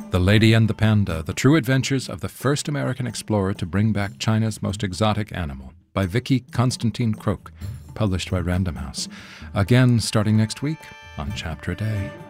The Lady and the Panda, The True Adventures of the First American Explorer to Bring Back China's Most Exotic Animal, by Vicky Constantine Croak, published by Random House. Again, starting next week on Chapter a Day.